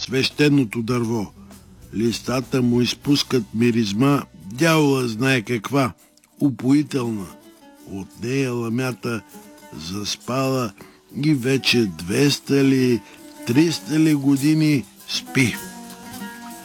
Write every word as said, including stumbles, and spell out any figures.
свещеното дърво. Листата му изпускат миризма, дявола знае каква, упоителна. От нея ламята заспала и вече двеста ли, триста ли години спи.